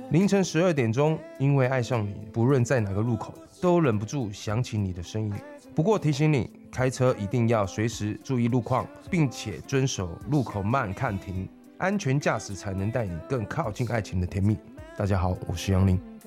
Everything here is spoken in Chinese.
凌晨12点钟，因为爱上你，不论在哪个路口，都忍不住想起你的身影。不过提醒你，开车一定要随时注意路况，并且遵守路口慢看停，安全驾驶才能带你更靠近爱情的甜蜜。大家好，我是杨林。